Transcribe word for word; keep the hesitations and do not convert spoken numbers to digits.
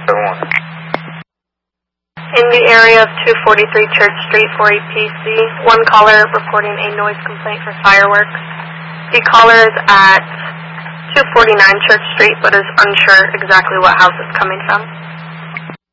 seven one. In the area of two forty-three Church Street for a P C, one caller reporting a noise complaint for fireworks. The caller is at two forty-nine Church Street but is unsure exactly what house it's coming from.